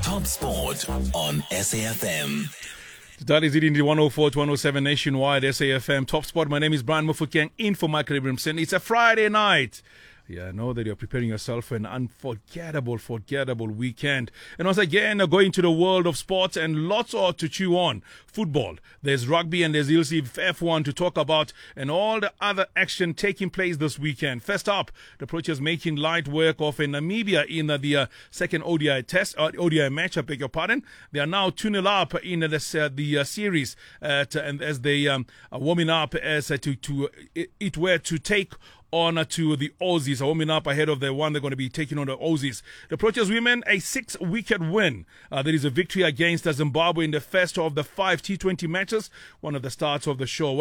Top Sport on SAFM. That is it in the 104 to 107 nationwide SAFM Top Sport. My name is Brian Mufokeng, in for Michael Abramson. It's a Friday night. Yeah, I know that you're preparing yourself for an unforgettable weekend. And once again, going to the world of sports and lots to chew on. Football, there's rugby and there's F1 to talk about and all the other action taking place this weekend. First up, the Proteas making light work of Namibia in the second ODI match, I beg your pardon. They are now 2-0 up in the series and as they are warming up as it were to take on to the Aussies, warming up ahead of the one they're going to be taking on the Aussies. The Proteas women, a 6-wicket win. There is a victory against Zimbabwe in the first of the 5 T20 matches. One of the stars of the show,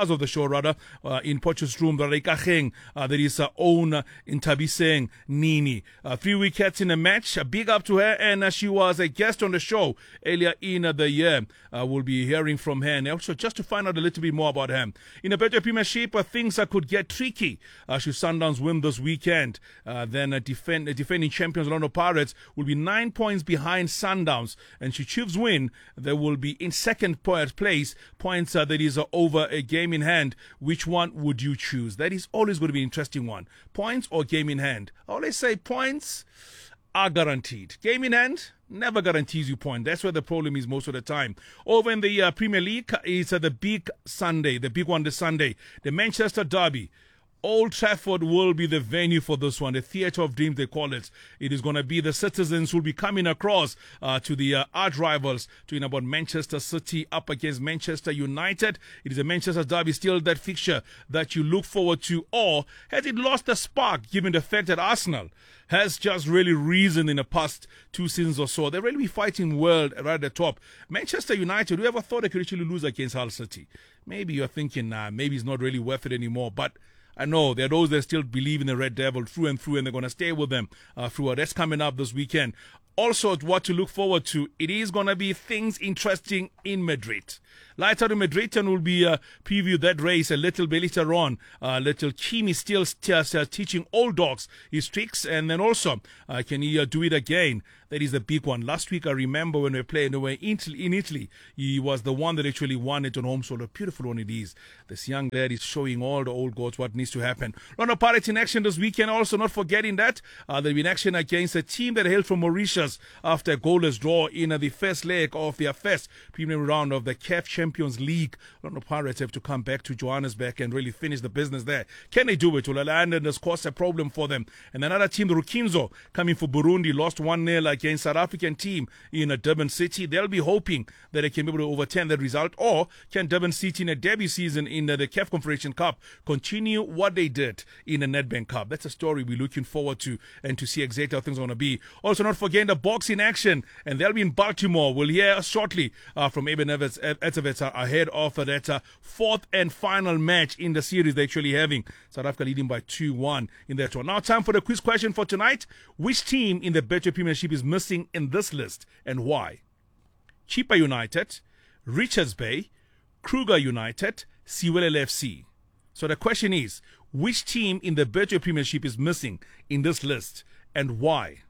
in Potchefstroom room, there is own Intabiseng Nini. 3 wickets in a match. A big up to her, and she was a guest on the show earlier in the year. We'll be hearing from her, and also just to find out a little bit more about her. In the Betway Premiership, things could get tricky. Should Sundowns win this weekend, then defending champions Orlando Pirates will be 9 points behind Sundowns. And should Chiefs win, they will be in second place, points that is over a game in hand. Which one would you choose? That is always going to be an interesting one. Points or game in hand? I always say points are guaranteed. Game in hand never guarantees you point. That's where the problem is most of the time. Over in the Premier League, it's the big Sunday, the big one this Sunday, the Manchester Derby. Old Trafford will be the venue for this one, the theatre of dreams they call it. It is going to be the citizens who will be coming across to the arch rivals, talking about Manchester City up against Manchester United. It is a Manchester derby, still that fixture that you look forward to, or has it lost the spark given the fact that Arsenal has just really risen in the past 2 seasons or so? They're really fighting world right at the top. Manchester United, whoever thought they could actually lose against Hull City? Maybe you're thinking, maybe it's not really worth it anymore, but I know there are those that still believe in the Red Devil through and through, and they're going to stay with them throughout. That's coming up this weekend. Also, what to look forward to, it is going to be things interesting in Madrid. Lights out in Madrid, and we'll be preview that race a little bit later on. Little Kimi still teaching old dogs his tricks, and then also can he do it again? That is the big one. Last week, I remember when we played in Italy, he was the one that actually won it on home soil. A beautiful one it is. This young lad is showing all the old gods what needs to happen. Orlando Pirates in action this weekend. Also, not forgetting that they'll be in action against a team that hailed from Mauritius after a goalless draw in the first leg of their first preliminary round of the CAF Champions League. Orlando Pirates have to come back to Johannesburg and really finish the business there. Can they do it? Well, London has caused a problem for them. And another team, the Rukinzo, coming for Burundi, lost 1-0 against South African team in Durban City. They'll be hoping that they can be able to overturn that result. Or can Durban City in a debut season in the CAF Confederation Cup continue what they did in the Nedbank Cup? That's a story we're looking forward to, and to see exactly how things are going to be. Also, not forgetting the boxing action, and they'll be in Baltimore. We'll hear shortly from Eben Etzebeth ahead of that fourth and final match in the series they're actually having. South Africa leading by 2-1 in that one. Now, time for the quiz question for tonight. Which team in the Betway Premiership is missing in this list, and why? Chippa United, Richards Bay, Kruger United, Siwelele FC. So the question is, which team in the Betway Premiership is missing in this list, and why?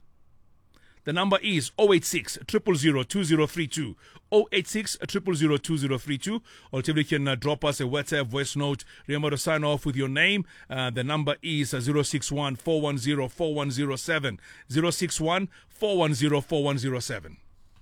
The number is 086 000 2032. 086 000 2032. Alternatively, you can drop us a WhatsApp voice note. Remember to sign off with your name. The number is 061 410 4107. 061 410 4107.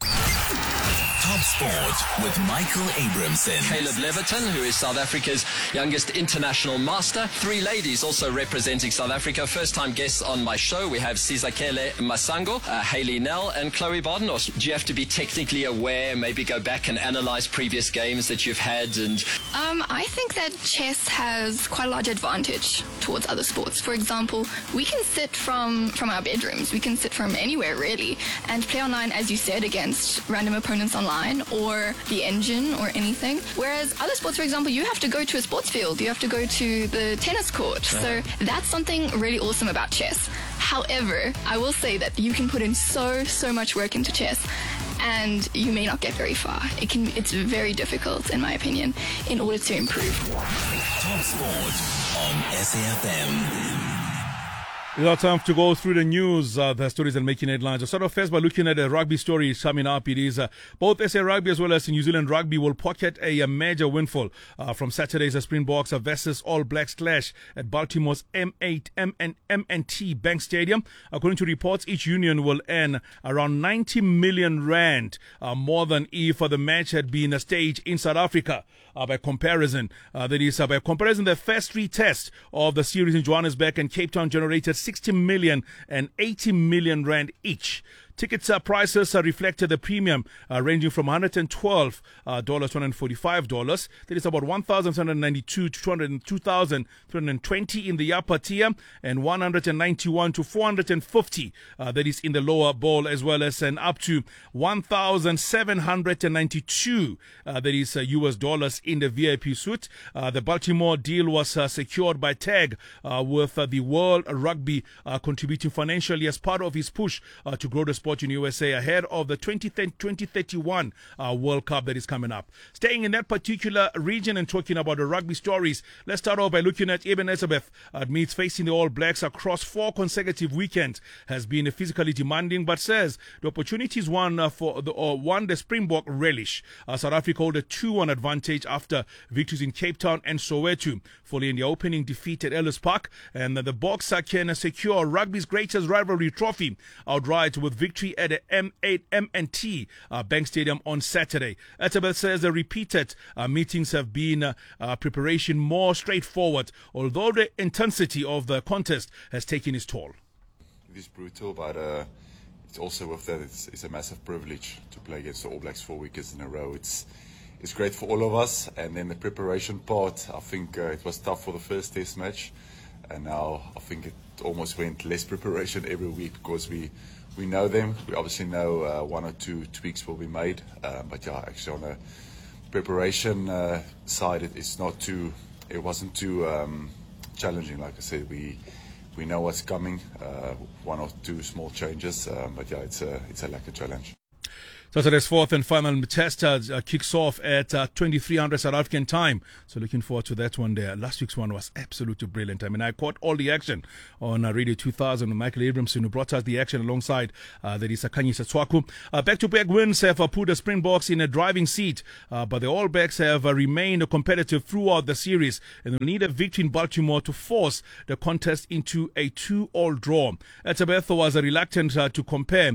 Top Sport with Michael Abramson. Caleb Leverton, who is South Africa's youngest international master. 3 ladies also representing South Africa. First-time guests on my show. We have Sizakele Masango, Hayley Nell, and Chloe Bardenos. Do you have to be technically aware, maybe go back and analyze previous games that you've had? And I think that chess has quite a large advantage towards other sports. For example, we can sit from our bedrooms. We can sit from anywhere, really, and play online, as you said, against random opponents online or the engine or anything. Whereas other sports, for example, you have to go to a sports field. You have to go to the tennis court. So that's something really awesome about chess. However, I will say that you can put in so much work into chess, and you may not get very far. It's very difficult, in my opinion, in order to improve. Top Sport on SAFM. It's our time to go through the news, the stories that are making headlines. I'll start off first by looking at a rugby story coming up. It is both SA Rugby as well as New Zealand Rugby will pocket a major windfall from Saturday's Springboks versus All Blacks clash at Baltimore's M&T Bank Stadium. According to reports, each union will earn around 90 million rand, more than if the match had been staged in South Africa. By comparison, the first three tests of the series in Johannesburg and Cape Town generated 60 million and 80 million rand each. Tickets prices reflected the premium ranging from $112 to $145. That is about $1,792 to $2,320 in the upper tier and $191 to $450. That is in the lower bowl, as well as an up to $1,792. That is US dollars in the VIP suite. The Baltimore deal was secured by TAG with the World Rugby contributing financially as part of his push to grow the sport in USA ahead of the 2031 World Cup that is coming up. Staying in that particular region and talking about the rugby stories, let's start off by looking at Eben Etzebeth. Admits facing the All Blacks across 4 consecutive weekends has been physically demanding, but says the opportunities won the Springbok relish. South Africa hold a 2-1 advantage after victories in Cape Town and Soweto, following the opening defeat at Ellis Park, and the Boks can secure rugby's greatest rivalry trophy outright with victory at the M&T Bank Stadium on Saturday. Etzebeth says the repeated meetings have been preparation more straightforward, although the intensity of the contest has taken its toll. It is brutal, but it's also with that it's a massive privilege to play against the All Blacks 4 weekends in a row. It's great for all of us, and then the preparation part, I think it was tough for the first test match, and now I think it almost went less preparation every week because we know them. We obviously know 1 or 2 tweaks will be made, but yeah, actually on the preparation side, it wasn't too challenging. Like I said, we know what's coming. 1 or 2 small changes, but yeah, it's a lack of challenge. Saturday's fourth and final test kicks off at 2300 South African time. So looking forward to that one there. Last week's one was absolutely brilliant. I mean, I caught all the action on Radio 2000 with Michael Abramson, who brought us the action alongside that is Khanyisa Tswaku. Back-to-back wins have put the Springboks in a driving seat, but the All Blacks have remained competitive throughout the series and will need a victory in Baltimore to force the contest into a 2-all draw. Etzebeth was reluctant to compare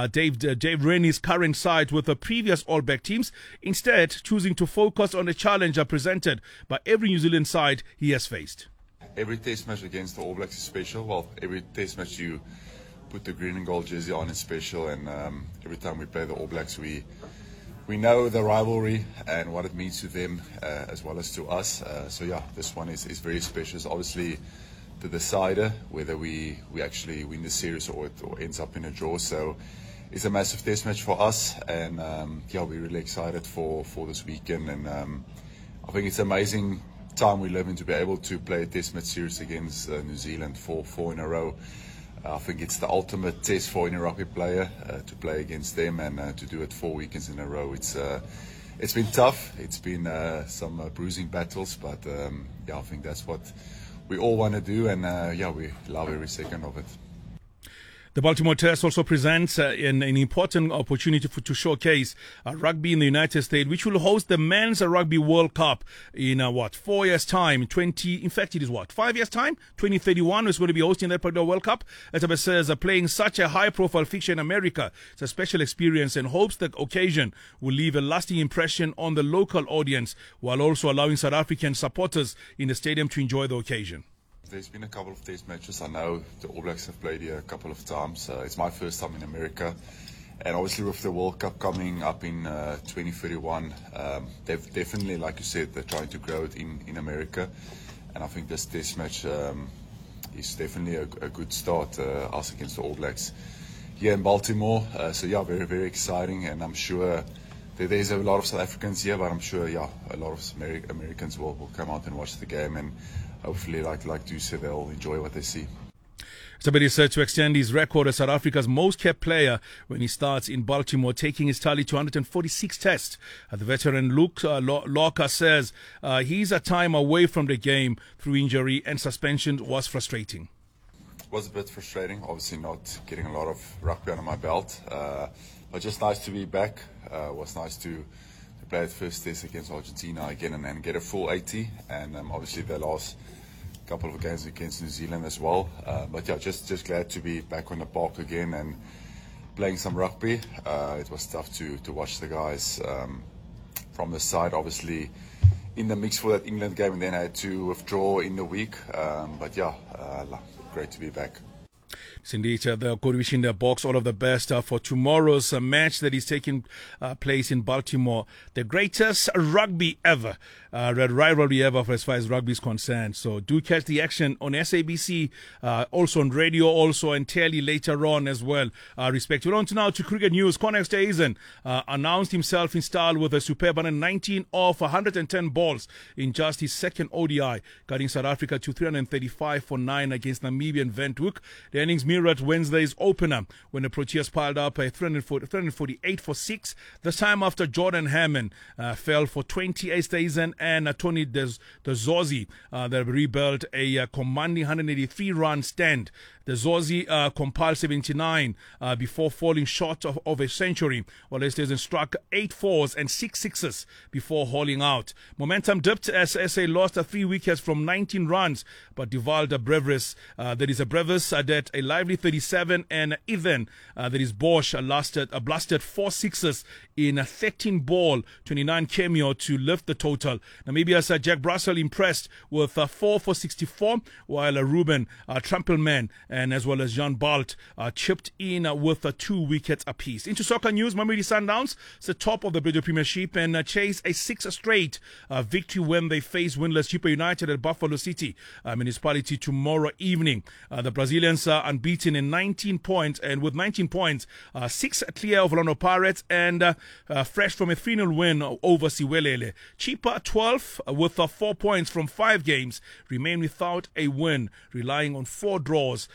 Dave Rennie's current side with the previous All Black teams, instead choosing to focus on the challenge presented by every New Zealand side he has faced. Every test match against the All Blacks is special. Well, every test match you put the green and gold jersey on is special, and every time we play the All Blacks we know the rivalry and what it means to them as well as to us. So yeah, this one is very special. It's obviously the decider whether we actually win the series or it ends up in a draw. So it's a massive test match for us, and yeah, we're really excited for this weekend, and I think it's an amazing time we live in to be able to play a test match series against New Zealand for 4 in a row. I think it's the ultimate test for any rugby player to play against them, and to do it 4 weekends in a row. It's been tough. It's been some bruising battles, but yeah, I think that's what we all want to do, and yeah, we love every second of it. The Baltimore Test also presents an important opportunity to showcase rugby in the United States, which will host the Men's Rugby World Cup in 4 years' time. 5 years' time? 2031 is going to be hosting that particular World Cup. Etzebeth says playing such a high-profile fixture in America, it's a special experience, and hopes the occasion will leave a lasting impression on the local audience, while also allowing South African supporters in the stadium to enjoy the occasion. There's been a couple of test matches. I know the All Blacks have played here a couple of times. It's my first time in America. And obviously with the World Cup coming up in 2031, they've definitely, like you said, they're trying to grow it in America. And I think this test match is definitely a good start, us against the All Blacks here in Baltimore. So yeah, very, very exciting. And I'm sure there's a lot of South Africans here, but I'm sure, yeah, a lot of Americans will come out and watch the game, and hopefully, like you said, they'll enjoy what they see. Somebody said to extend his record as South Africa's most kept player when he starts in Baltimore, taking his tally to 146 tests. The veteran Luke Locker says his time away from the game through injury and suspension was frustrating. was a bit frustrating. Obviously, not getting a lot of rugby under my belt. But just nice to be back. It was nice to play the first test against Argentina again and get a full 80. And obviously, the last couple of games against New Zealand as well. But yeah, just glad to be back on the park again and playing some rugby. It was tough to watch the guys from the side, obviously in the mix for that England game, and then I had to withdraw in the week. But yeah, great to be back. Indeed, the good wishing the Boks all of the best for tomorrow's match that is taking place in Baltimore. The greatest rugby ever, rivalry ever as far as rugby is concerned. So do catch the action on SABC, also on radio, also on telly later on as well. Respectively. On to now to cricket news. Corner Esterhuizen announced himself in style with a superb 119 of 110 balls in just his second ODI, guiding South Africa to 335 for 9 against Namibian Windhoek. The innings mirrored Wednesday's opener when the Proteas piled up a 348 for 6, this time after Jordan Hammond fell for 20. Esterhuizen and Tony Dzozi that rebuilt a commanding 183-run stand. Dzozi compiled 79 before falling short of a century, while Esterhuizen struck 8 fours and 6 sixes before hauling out. Momentum dipped as SA lost 3 wickets from 19 runs, but devolved a Brevis that a lively 37, and Ethan that is Bosch blasted 4 sixes in a 13 ball 29 cameo to lift the total. Namibia's Jack Russell impressed with 4 for 64, while Ruben Trampelman and as well as Jean Balt chipped in with 2 wickets apiece. Into soccer news, Mamelodi Sundowns is the top of the Bridge Premiership and chase a 6 straight victory when they face winless Chippa United at Buffalo City Municipality tomorrow evening. The Brazilians are unbeaten in 19 points, and with 19 points, 6 clear of Orlando Pirates and fresh from a 3-0 win over Siwelele. Chippa 12 with 4 points from 5 games remain without a win, relying on 4 draws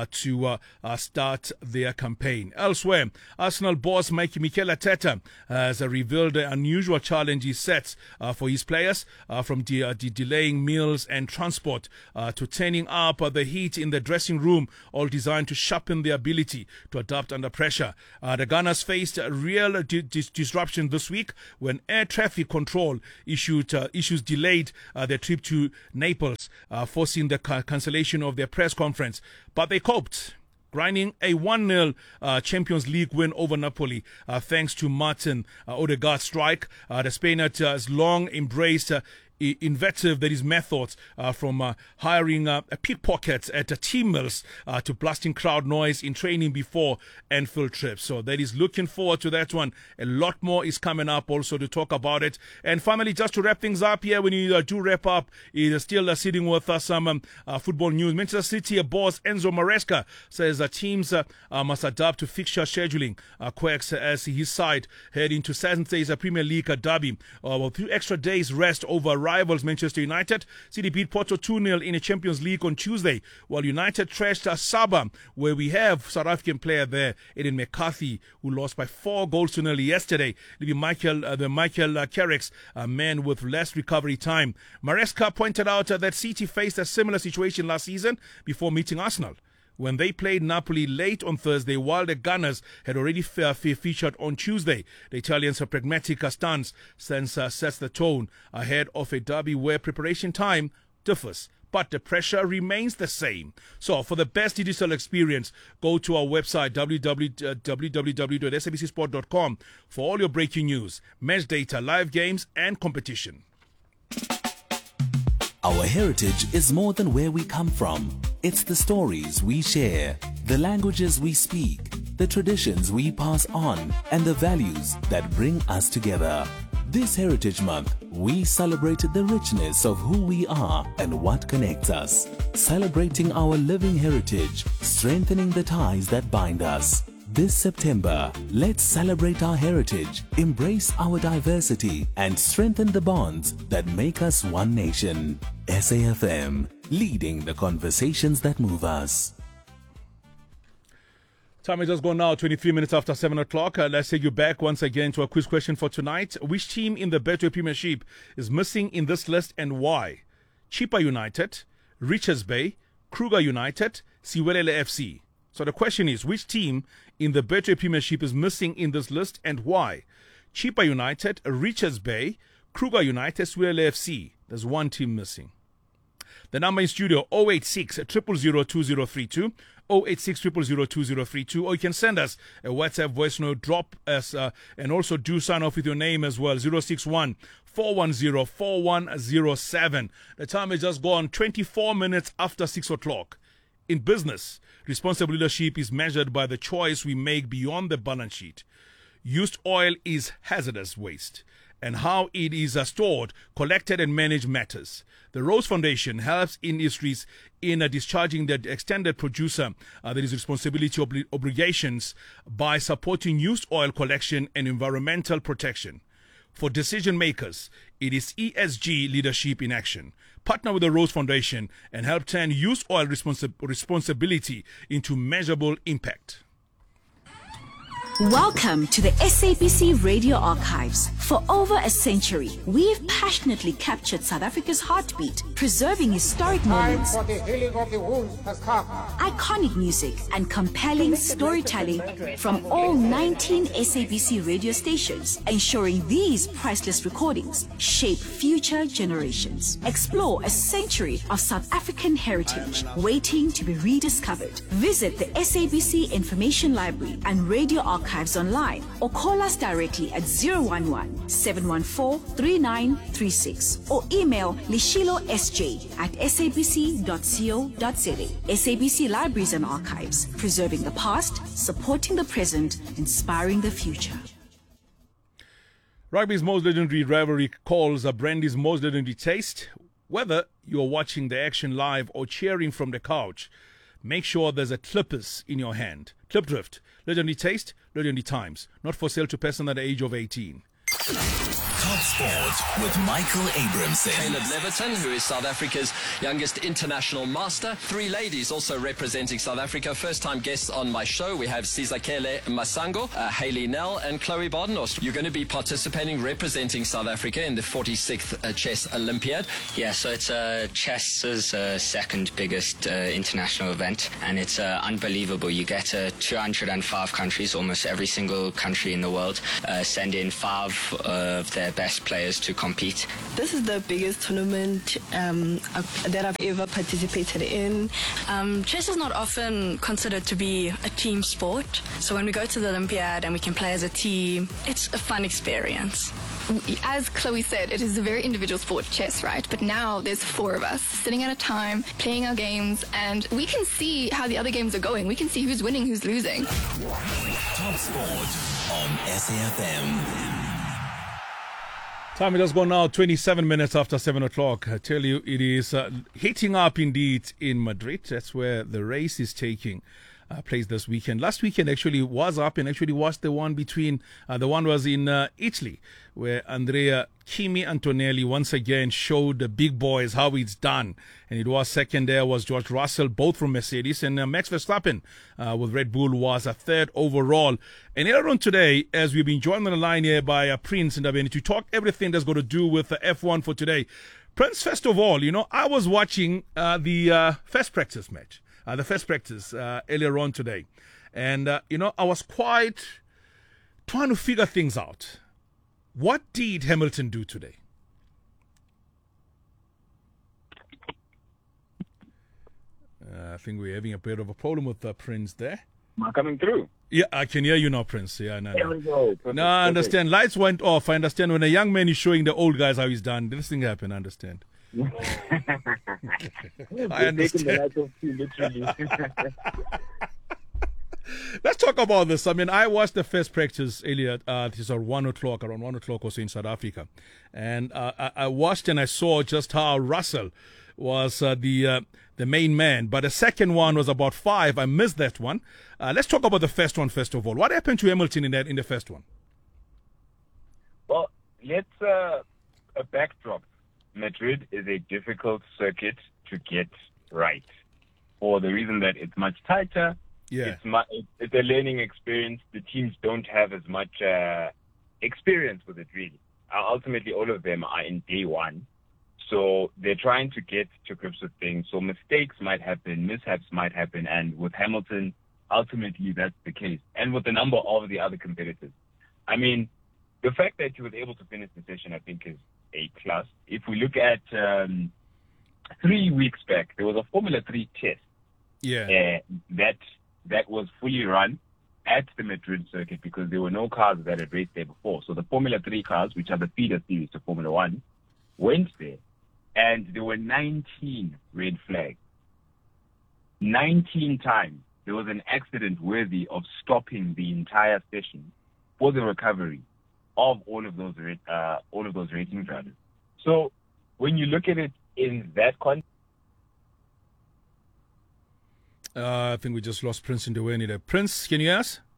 to start their campaign. Elsewhere, Arsenal boss Mikel Arteta has revealed the unusual challenge he sets for his players, from delaying meals and transport to turning up the heat in the dressing room, all designed to sharpen their ability to adapt under pressure. The Gunners faced real disruption this week when air traffic control issues delayed their trip to Naples, forcing the cancellation of their press conference. But they coped, grinding a 1-0 Champions League win over Napoli thanks to Martin Odegaard's strike. The Spaniard has long embraced inventive that is methods from hiring pickpockets at team meals to blasting crowd noise in training before Anfield trips. So that is looking forward to that one. A lot more is coming up also to talk about it. And finally, just to wrap things up here, when you do wrap up, is still sitting with some football news. Manchester City boss Enzo Maresca says teams must adapt to fixture scheduling quirks as his side head into Saturday's Premier League derby with 2 extra days rest over rivals Manchester United. City beat Porto 2-0 in a Champions League on Tuesday, while United trashed Saba, where we have South African player there, Eden McCarthy, who lost by 4 goals to 0 yesterday. Michael Carrick's a man with less recovery time. Maresca pointed out that City faced a similar situation last season before meeting Arsenal, when they played Napoli late on Thursday, while the Gunners had already featured on Tuesday. The Italians' pragmatic stance sets the tone ahead of a derby where preparation time differs, but the pressure remains the same. So for the best digital experience, go to our website, www.sabcsport.com, for all your breaking news, match data, live games, and competition. Our heritage is more than where we come from. It's the stories we share, the languages we speak, the traditions we pass on, and the values that bring us together. This Heritage Month, we celebrated the richness of who we are and what connects us. Celebrating our living heritage, strengthening the ties that bind us. This September, let's celebrate our heritage, embrace our diversity, and strengthen the bonds that make us one nation. SAFM, leading the conversations that move us. Time has just gone now, 23 minutes after 7 o'clock. Let's take you back once again to a quiz question for tonight. Which team in the Betway Premiership is missing in this list and why? Chippa United, Richards Bay, Kruger United, Siwelele FC. So the question is, which team in the Betway Premiership is missing in this list and why? Chippa United, Richards Bay, Kruger United, Siwelele FC. There's one team missing. The number in studio, 086 000 2032, 086 000 2032, or you can send us a WhatsApp voice note, drop us, and also do sign off with your name as well, 061 410 4107. The time has just gone 24 minutes after 6 o'clock. In business, responsible leadership is measured by the choice we make beyond the balance sheet. Used oil is hazardous waste, and how it is stored, collected, and managed matters. The Rose Foundation helps industries in discharging the extended producer that is responsibility obligations by supporting used oil collection and environmental protection. For decision makers, it is ESG leadership in action. Partner with the Rose Foundation and help turn used oil responsibility into measurable impact. Welcome to the SABC Radio Archives. For over a century, we've passionately captured South Africa's heartbeat, preserving historic moments, iconic music, and compelling storytelling from all 19 SABC radio stations, ensuring these priceless recordings shape future generations. Explore a century of South African heritage waiting to be rediscovered. Visit the SABC Information Library and Radio Archives online or call us directly at 011-714-3936 or email lishilosj@sabc.co.za. SABC Libraries and Archives, preserving the past, supporting the present, inspiring the future. Rugby's most legendary rivalry calls are Brandy's most legendary taste. Whether you're watching the action live or cheering from the couch, make sure there's a Clippers in your hand. Clipdrift, legendary taste, legendary times. Not for sale to person at the age of 18. Top Sport with Michael Abramson. Caleb Leverton, who is South Africa's youngest international master. Three ladies also representing South Africa. First-time guests on my show. We have Sizakele Masango, Hayley Nell, and Chloe Bardenhorst. You're going to be participating, representing South Africa in the 46th Chess Olympiad. Yeah, so it's chess's second biggest international event, and it's unbelievable. You get 205 countries, almost every single country in the world, send in 5 of their best players to compete. This is the biggest tournament that I've ever participated in. Chess is not often considered to be a team sport, so when we go to the Olympiad and we can play as a team, it's a fun experience. As Chloe said, it is a very individual sport, chess, right? But now there's 4 of us sitting at a time, playing our games, and we can see how the other games are going. We can see who's winning, who's losing. Top Sport on SAFM. Time it has gone now, 27 minutes after 7 o'clock. I tell you, it is heating up indeed in Madrid. That's where the race is taking place this weekend. Last weekend actually was up and actually watched the one between, the one was in Italy, where Andrea Kimi Antonelli once again showed the big boys how it's done. And it was second there was George Russell, both from Mercedes, and Max Verstappen with Red Bull was a third overall. And earlier on today, as we've been joined on the line here by Prince and Ndabeni to talk everything that's got to do with F1 for today. Prince, first of all, I was watching the first practice match. The first practice earlier on today. And, I was quite trying to figure things out. What did Hamilton do today? I think we're having a bit of a problem with Prince there. Am I coming through? Yeah, I can hear you now, Prince. Yeah, no. There we go. Perfect. No, I understand. Lights went off. I understand when a young man is showing the old guys how he's done. This thing happened, I understand. I understand. Let's talk about this. I mean, I watched the first practice earlier. This is around 1 o'clock or so in South Africa. And I watched and I saw just how Russell was the main man. But the second one was about 5. I missed that one. Let's talk about the first one first of all. What happened to Hamilton in the first one? Well, let's a backdrop. Madrid is a difficult circuit to get right for the reason that it's much tighter. Yeah. It's a learning experience. The teams don't have as much experience with it, really. Ultimately, all of them are in day one. So they're trying to get to grips with things. So mistakes might happen, mishaps might happen, and with Hamilton, ultimately that's the case. And with a number of the other competitors. I mean, the fact that he was able to finish the session, I think, is a plus. If we look at 3 weeks back, there was a Formula 3 test that was fully run at the Madrid circuit because there were no cars that had raced there before. So the Formula 3 cars, which are the feeder series to Formula 1, went there, and there were 19 red flags. 19 times there was an accident worthy of stopping the entire session for the recovery of all of those racing drivers. So when you look at it in that context, I think we just lost Prince Ndweni there. Prince, can you hear us?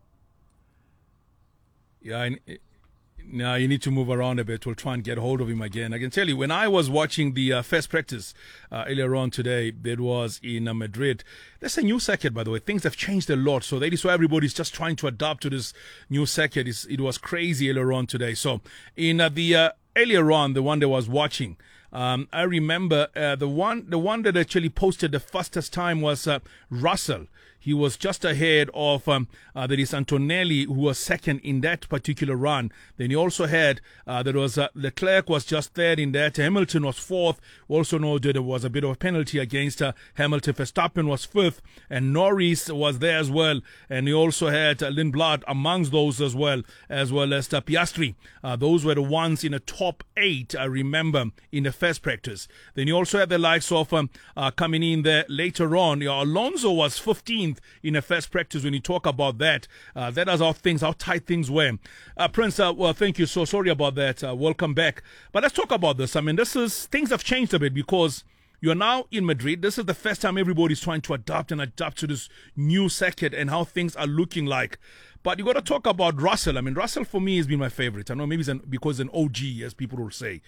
Yeah, no, you need to move around a bit. We'll try and get hold of him again. I can tell you, when I was watching the first practice earlier on today, it was in Madrid. That's a new circuit, by the way. Things have changed a lot. So that is why everybody's just trying to adapt to this new circuit. It was crazy earlier on today. So in the earlier on, the one that I was watching, I remember the one that actually posted the fastest time was Russell. He was just ahead of there is Antonelli, who was second in that particular run. Then he also had there was Leclerc was just third in that. Hamilton was fourth. Also noted there was a bit of a penalty against Hamilton. Verstappen was fifth, and Norris was there as well. And he also had Lindblad amongst those as well as Piastri. Those were the ones in the top 8, I remember, in the first practice. Then you also had the likes of coming in there later on. Alonso was 15th in the first practice. When you talk about that, that is how tight things were. Prince, well, thank you. So sorry about that. Welcome back. But let's talk about this. I mean, things have changed a bit because you're now in Madrid. This is the first time everybody's trying to adapt to this new circuit and how things are looking like. But you got to talk about Russell. I mean, Russell for me has been my favorite. I know maybe it's because an OG, as people will say,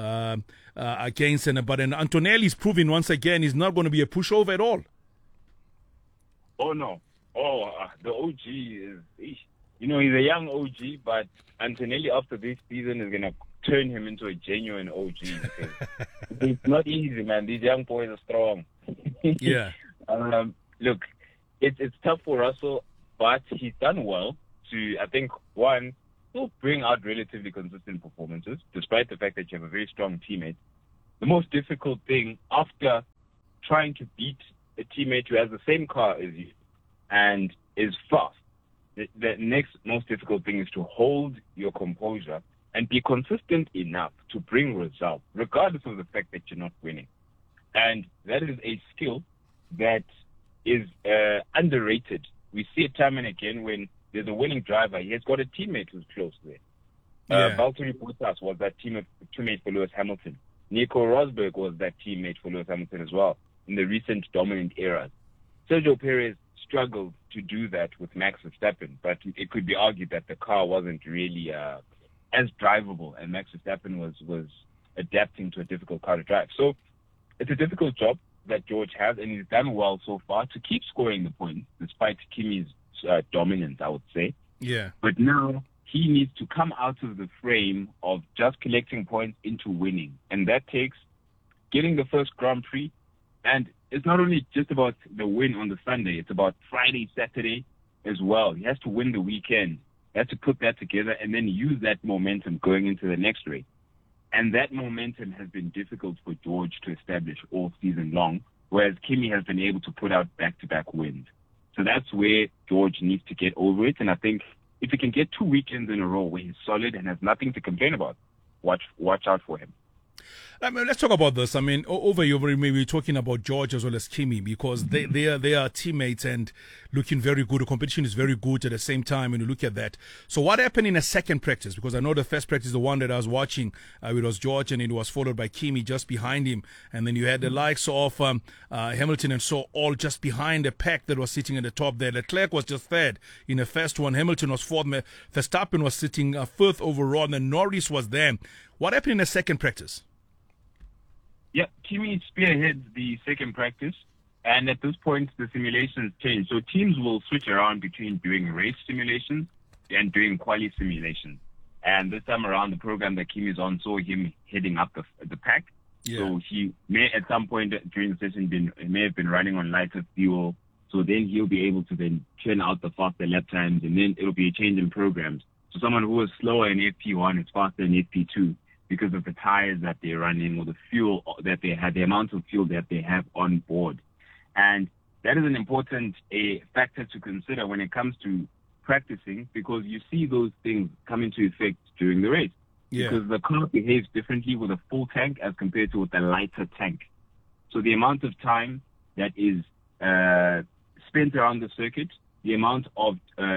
against him. But Antonelli's proving once again he's not going to be a pushover at all. Oh, no. The OG is, he's a young OG, but Antonelli after this season is going to turn him into a genuine OG. It's not easy, man. These young boys are strong. Yeah. Look, it's tough for Russell, but he's done well to, I think, one, still bring out relatively consistent performances, despite the fact that you have a very strong teammate. The most difficult thing after trying to beat a teammate who has the same car as you and is fast, the next most difficult thing is to hold your composure and be consistent enough to bring results, regardless of the fact that you're not winning. And that is a skill that is underrated. We see it time and again when there's a winning driver, he has got a teammate who's close there. Valtteri Bottas was that teammate for Lewis Hamilton. Nico Rosberg was that teammate for Lewis Hamilton as well in the recent dominant eras. Sergio Perez struggled to do that with Max Verstappen, but it could be argued that the car wasn't really as drivable, and Max Verstappen was adapting to a difficult car to drive. So it's a difficult job that George has, and he's done well so far to keep scoring the points, despite Kimi's dominance, I would say. Yeah. But now he needs to come out of the frame of just collecting points into winning, and that takes getting the first Grand Prix. And it's not only just about the win on the Sunday, it's about Friday, Saturday as well. He has to win the weekend. He has to put that together and then use that momentum going into the next race. And that momentum has been difficult for George to establish all season long, whereas Kimi has been able to put out back-to-back wins. So that's where George needs to get over it. And I think if he can get 2 weekends in a row where he's solid and has nothing to complain about, watch out for him. I mean, let's talk about this. I mean, over maybe talking about George as well as Kimi, because they are teammates and looking very good. The competition is very good at the same time when you look at that. So what happened in a second practice? Because I know the first practice, the one that I was watching, it was George and it was followed by Kimi just behind him. And then you had the likes of Hamilton and so all just behind the pack that was sitting at the top there. Leclerc was just third in the first one. Hamilton was fourth. Verstappen was sitting fifth overall. And then Norris was there. What happened in the second practice? Yeah, Kimi spearheads the second practice, and at this point, the simulations change. So teams will switch around between doing race simulations and doing quali simulations. And this time around, the program that Kimi is on saw him heading up the pack, Yeah. So he may at some point during the session may have been running on lighter fuel. So then he'll be able to then churn out the faster lap times, and then it'll be a change in programs. So someone who was slower in FP1 is faster in FP2 because of the tires that they're running or the fuel that they have, the amount of fuel that they have on board. And that is an important factor to consider when it comes to practicing, because you see those things come into effect during the race. Yeah. Because the car behaves differently with a full tank as compared to with a lighter tank. So the amount of time that is spent around the circuit, the amount of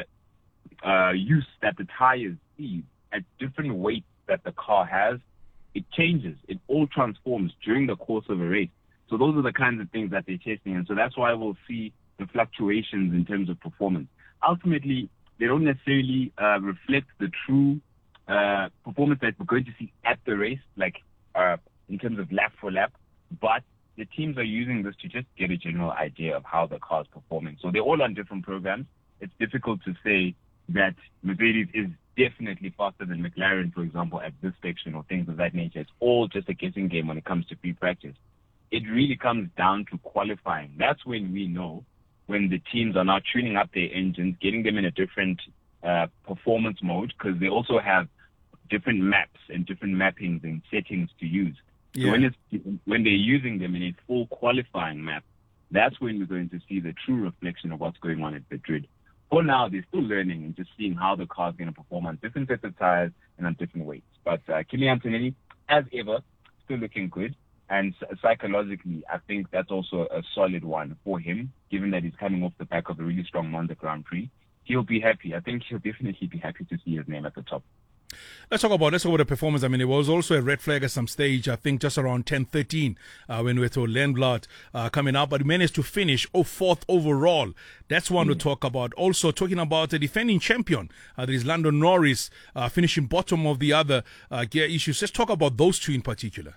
use that the tires see at different weights that the car has, it changes. It all transforms during the course of a race. So those are the kinds of things that they're testing. And so that's why we'll see the fluctuations in terms of performance. Ultimately, they don't necessarily reflect the true performance that we're going to see at the race, like in terms of lap for lap. But the teams are using this to just get a general idea of how the car's performing. So they're all on different programs. It's difficult to say that Mercedes is definitely faster than McLaren, for example, at this section or things of that nature. It's all just a guessing game when it comes to pre-practice. It really comes down to qualifying. That's when we know when the teams are now tuning up their engines, getting them in a different performance mode, because they also have different maps and different mappings and settings to use. Yeah. So when they're using them in a full qualifying map, that's when we're going to see the true reflection of what's going on at the grid. For now, they're still learning and just seeing how the car's going to perform on different sets of tires and on different weights. But Kimi Antonelli, as ever, still looking good. And psychologically, I think that's also a solid one for him, given that he's coming off the back of a really strong Monza Grand Prix. He'll be happy. I think he'll definitely be happy to see his name at the top. Let's talk about the performance. I mean, it was also a red flag at some stage, I think just around 10-13 when we saw Lundblad coming up, but he managed to finish 4th overall. That's one to talk about. Also talking about the defending champion, there is Lando Norris finishing bottom of the other gear issues. Let's talk about those two in particular.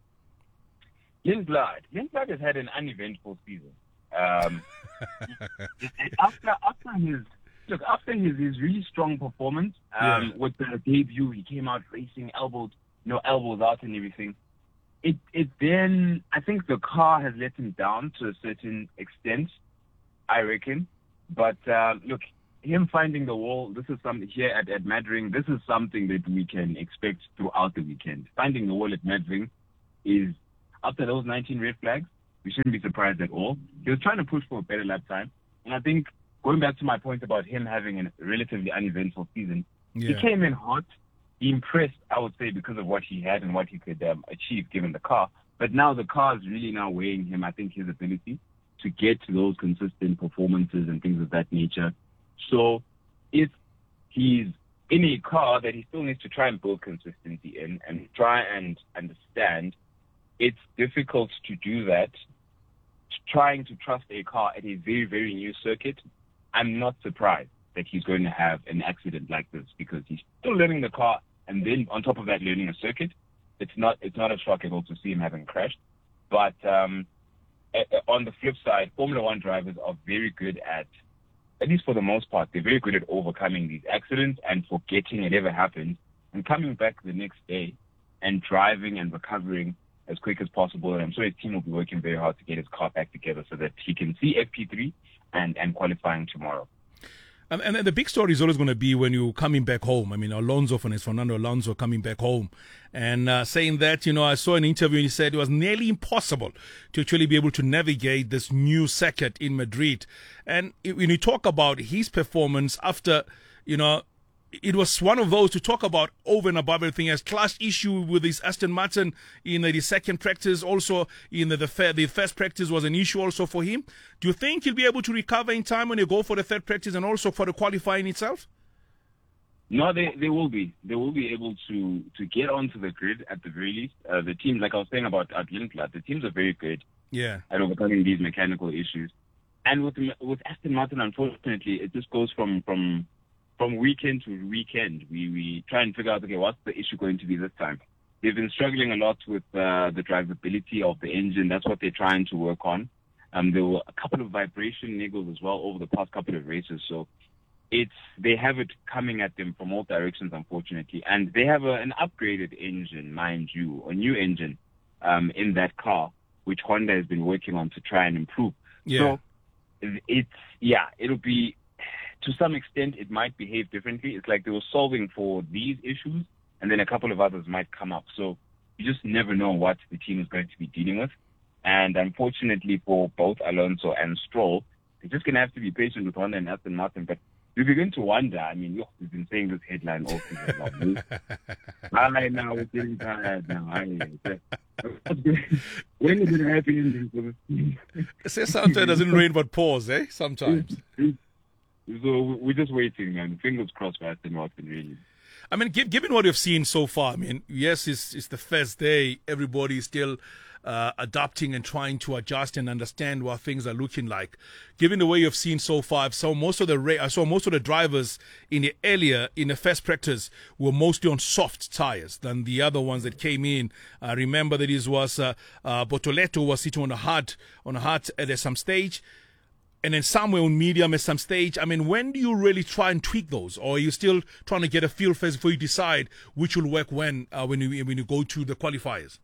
Lundblad has had an uneventful season. After his really strong performance, with the debut, he came out racing elbows out and everything. It then, I think the car has let him down to a certain extent, I reckon. But him finding the wall, this is something here at Madring, this is something that we can expect throughout the weekend. Finding the wall at Madring is, after those 19 red flags, we shouldn't be surprised at all. He was trying to push for a better lap time. And I think, going back to my point about him having a relatively uneventful season, he came in hot. He impressed, I would say, because of what he had and what he could achieve given the car. But now the car is really now weighing him, I think, his ability to get to those consistent performances and things of that nature. So if he's in a car that he still needs to try and build consistency in and try and understand, it's difficult to do that. Trying to trust a car at a very, very new circuit, I'm not surprised that he's going to have an accident like this, because he's still learning the car, and then on top of that learning a circuit. It's not a shock at all to see him having crashed. But on the flip side, Formula One drivers are very good at least for the most part, they're very good at overcoming these accidents and forgetting it ever happened and coming back the next day and driving and recovering as quick as possible. And I'm sure his team will be working very hard to get his car back together so that he can see FP3 and qualifying tomorrow. And the big story is always going to be when you're coming back home. I mean, Fernando Alonso coming back home and saying that, I saw an interview and he said it was nearly impossible to actually be able to navigate this new circuit in Madrid. And when you talk about his performance after, it was one of those to talk about over and above everything as clash issue with his Aston Martin in the second practice. Also, in the first practice was an issue also for him. Do you think he'll be able to recover in time when you go for the third practice and also for the qualifying itself? No, they will be. They will be able to get onto the grid at the very least. The teams, like I was saying about Lundblad, the teams are very good at overcoming these mechanical issues. And with Aston Martin, unfortunately, it just goes from weekend to weekend. We try and figure out, okay, what's the issue going to be this time? They've been struggling a lot with the drivability of the engine. That's what they're trying to work on. There were a couple of vibration niggles as well over the past couple of races. So they have it coming at them from all directions, unfortunately. And they have an upgraded engine, mind you, a new engine. in that car, which Honda has been working on to try and improve. Yeah. So it'll be, to some extent, it might behave differently. It's like they were solving for these issues, and then a couple of others might come up. So you just never know what the team is going to be dealing with. And unfortunately for both Alonso and Stroll, they're just going to have to be patient with Honda and Aston Martin. But you begin to wonder, I mean, we've been saying this headline all season long. Now we're getting tired now. When is it happening for this team? Say sometimes it doesn't rain but pours, eh? Sometimes. So we're just waiting, man. Fingers crossed for Aston Martin, really. I mean, given what you've seen so far, I mean, yes, it's the first day. Everybody is still adapting and trying to adjust and understand what things are looking like. Given the way you've seen so far, I saw most of the drivers in the first practice were mostly on soft tires than the other ones that came in. I remember that it was Bortoleto was sitting on a hard at some stage. And then somewhere on medium at some stage. I mean, when do you really try and tweak those? Or are you still trying to get a feel first before you decide which will work when you go to the qualifiers?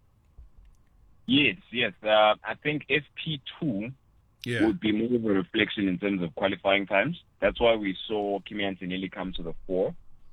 Yes. I think FP2 would be more of a reflection in terms of qualifying times. That's why we saw Kimi Antonelli come to the fore.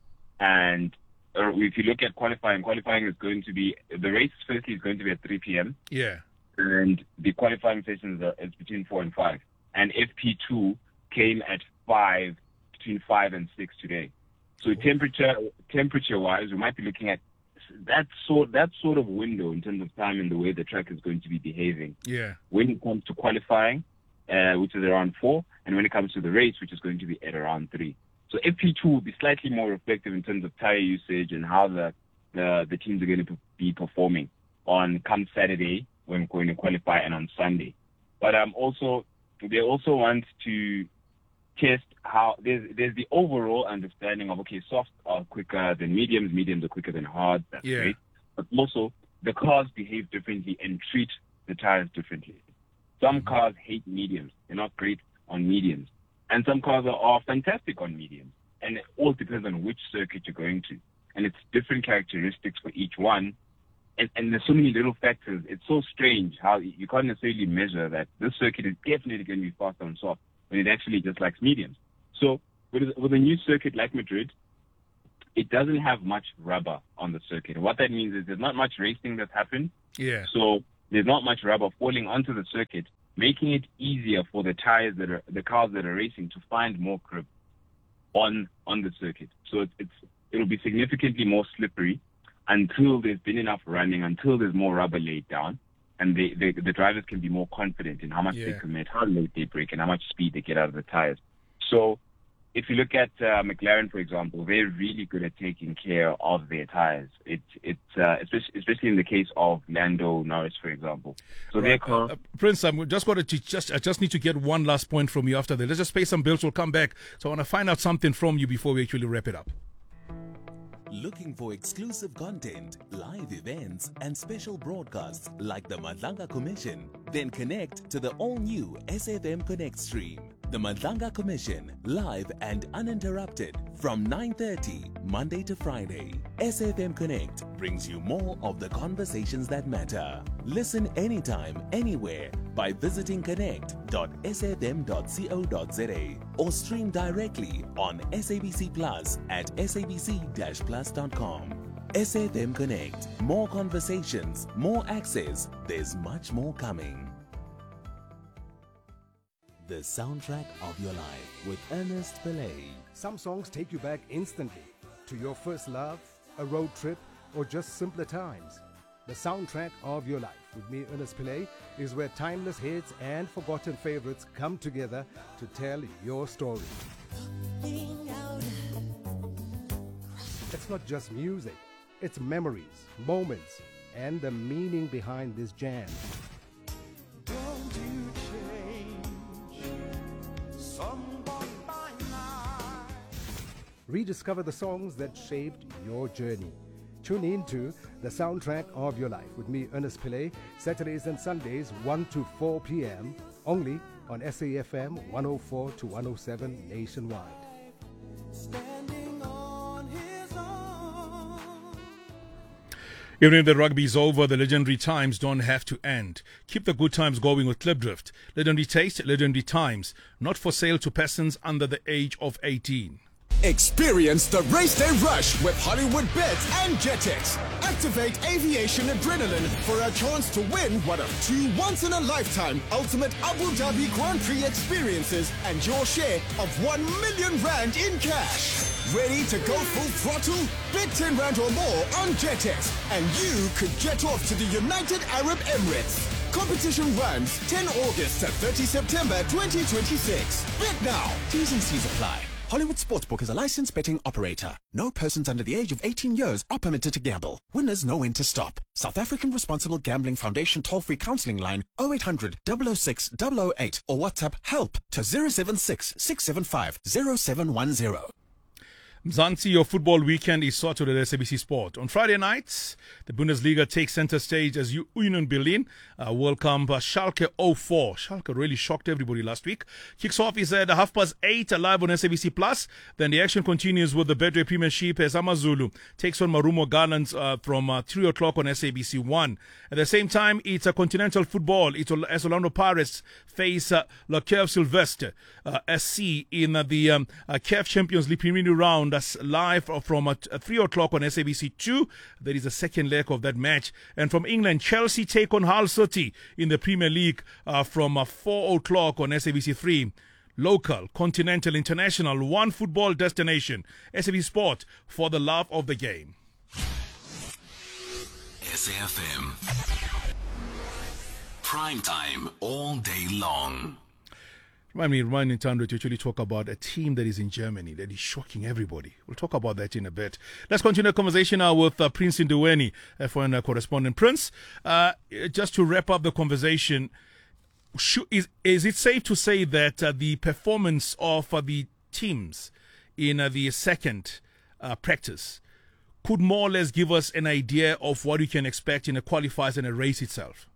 And if you look at qualifying is going to be, the race firstly is going to be at 3 p.m. Yeah. And the qualifying sessions is between 4 and 5. And FP2 came at 5, between 5 and 6 today. So temperature-wise, we might be looking at that sort of window in terms of time and the way the track is going to be behaving. Yeah. When it comes to qualifying, which is around 4, and when it comes to the race, which is going to be at around 3. So FP2 will be slightly more reflective in terms of tire usage and how the teams are going to be performing on come Saturday when we're going to qualify and on Sunday. But they also want to test how there's the overall understanding of, okay, softs are quicker than mediums are quicker than hards. That's great. But also the cars behave differently and treat the tires differently. Some cars hate mediums. They're not great on mediums. And some cars are fantastic on mediums. And it all depends on which circuit you're going to. And it's different characteristics for each one. And there's so many little factors. It's so strange how you can't necessarily measure that this circuit is definitely going to be faster on soft when it actually just likes mediums. So with a new circuit like Madrid, it doesn't have much rubber on the circuit. What that means is there's not much racing that's happened. Yeah. So there's not much rubber falling onto the circuit, making it easier for the cars that are racing to find more grip on the circuit. So it'll be significantly more slippery until there's been enough running, until there's more rubber laid down, and the drivers can be more confident in how much they commit, how late they brake, and how much speed they get out of the tires. So if you look at McLaren, for example, they're really good at taking care of their tires. It's especially in the case of Lando Norris, for example. So their car. Prince, I just need to get one last point from you after that. Let's just pay some bills. We'll come back. So I want to find out something from you before we actually wrap it up. Looking for exclusive content, live events, and special broadcasts like the Madlanga Commission? Then connect to the all-new SFM Connect stream. The Madlanga Commission, live and uninterrupted from 9:30 Monday to Friday. SFM Connect brings you more of the conversations that matter. Listen anytime, anywhere by visiting connect.sfm.co.za or stream directly on SABC Plus at sabc-plus.com. SFM Connect. More conversations, more access. There's much more coming. The soundtrack of your life with Ernest Pillay. Some songs take you back instantly to your first love, a road trip, or just simpler times. The soundtrack of your life with me, Ernest Pillay, is where timeless hits and forgotten favorites come together to tell your story. It's not just music, it's memories, moments, and the meaning behind this jam. Don't you change someone by night. Rediscover the songs that shaped your journey. Tune in to The Soundtrack of Your Life with me, Ernest Pillay, Saturdays and Sundays, 1 to 4 p.m., only on SAFM 104 to 107 nationwide. Even if the rugby's over, the legendary times don't have to end. Keep the good times going with Klipdrift. Legendary taste, legendary times. Not for sale to persons under the age of 18. Experience the race day rush with Hollywood Bets and Jetix. Activate aviation adrenaline for a chance to win one of 2 once-in-a-lifetime ultimate Abu Dhabi Grand Prix experiences and your share of 1 million rand in cash. Ready to go full throttle? Bet 10 rand or more on Jetix and you could jet off to the United Arab Emirates. Competition runs 10 August to 30 September 2026. Bet now. T's and C's apply. Hollywood Sportsbook is a licensed betting operator. No persons under the age of 18 years are permitted to gamble. Winners know when to stop. South African Responsible Gambling Foundation toll-free counseling line 0800 006 008 or WhatsApp HELP to 076 675 0710. Mzansi, your football weekend is sorted at SABC Sport. On Friday nights, the Bundesliga takes center stage as Union Berlin welcome Schalke 04. Schalke really shocked everybody last week. Kicks off is at 8:30 live on SABC Plus. Then the action continues with the Betway Premiership as Amazulu takes on Marumo Gallants from 3 o'clock on SABC 1. At the same time, it's a continental football. It's as Orlando Pirates face La Curve Sylvestre SC in the CAF Champions League preliminary round. That's live from 3 o'clock on SABC 2. There is a second leg of that match. And from England, Chelsea take on Hull City in the Premier League from 4 o'clock on SABC 3. Local, continental, international, one football destination. SABC Sport for the love of the game. SAFM. Prime time all day long. Remind me, Tando, to actually talk about a team that is in Germany that is shocking everybody. We'll talk about that in a bit. Let's continue the conversation now with Prince Ndiweni, F1 correspondent. Prince, just to wrap up the conversation, is it safe to say that the performance of the teams in the second practice could more or less give us an idea of what we can expect in the qualifiers and a race itself?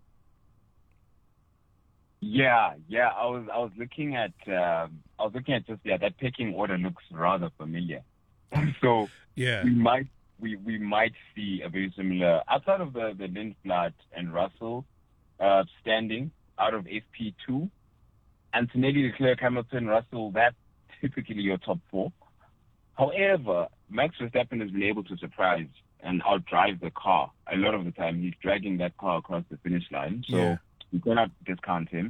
Yeah. I was looking at just that pecking order looks rather familiar. So yeah, we might see a very similar outside of the Lindblad and Russell standing out of FP2. Antonelli, Leclerc, Hamilton, Russell, that's typically your top 4. However, Max Verstappen has been able to surprise and outdrive the car a lot of the time. He's dragging that car across the finish line, so you cannot discount him.